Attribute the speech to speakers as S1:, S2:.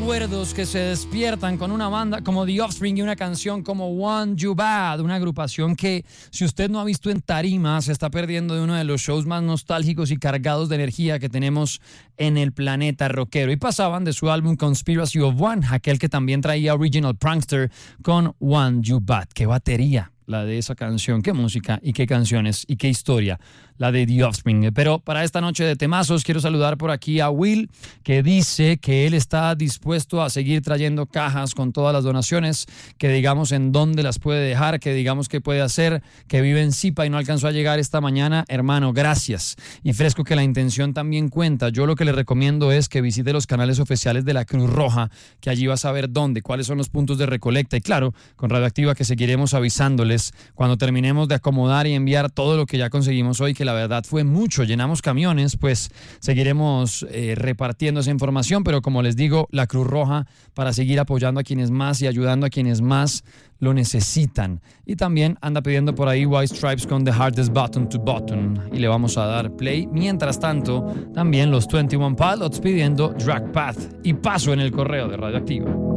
S1: recuerdos que se despiertan con una banda como The Offspring y una canción como Want You Bad, una agrupación que, si usted no ha visto en tarima, se está perdiendo de uno de los shows más nostálgicos y cargados de energía que tenemos en el planeta rockero. Y pasaban de su álbum Conspiracy of One, aquel que también traía Original Prankster, con Want You Bad. ¡Qué batería! La de esa canción, qué música y qué canciones y qué historia, la de The Offspring. Pero para esta noche de temazos quiero saludar por aquí a Will, que dice que él está dispuesto a seguir trayendo cajas con todas las donaciones, que digamos en dónde las puede dejar, que digamos qué puede hacer, que vive en Zipa y no alcanzó a llegar esta mañana. Hermano, gracias. Y fresco que la intención también cuenta. Yo lo que le recomiendo es que visite los canales oficiales de la Cruz Roja, que allí va a saber dónde, cuáles son los puntos de recolecta. Y claro, con Radioactiva que seguiremos avisándoles cuando terminemos de acomodar y enviar todo lo que ya conseguimos hoy, que la verdad fue mucho, llenamos camiones, pues seguiremos repartiendo esa información, pero como les digo, la Cruz Roja para seguir apoyando a quienes más y ayudando a quienes más lo necesitan. Y también anda pidiendo por ahí White Stripes con The Hardest Button to Button y le vamos a dar play. Mientras tanto, también los 21 Pilots pidiendo Drag Path y paso en el correo de Radioactiva.